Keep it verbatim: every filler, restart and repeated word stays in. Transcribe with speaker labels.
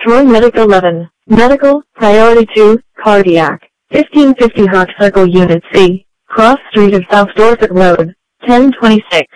Speaker 1: Troy Medic eleven. Medical, Priority two, Cardiac. fifteen fifty Hawk Circle Unit C. Cross Street of South Dorset Road. ten twenty-six.